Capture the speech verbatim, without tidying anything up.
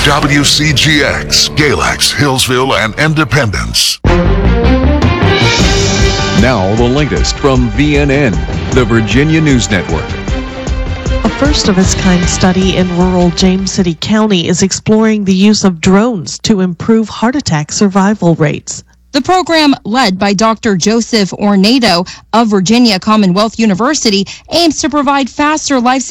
W C G X, Galax, Hillsville, and Independence. Now the latest from V N N, the Virginia News Network. A first-of-its-kind study in rural James City County is exploring the use of drones to improve heart attack survival rates. The program, led by Doctor Joseph Ornado of Virginia Commonwealth University, aims to provide faster life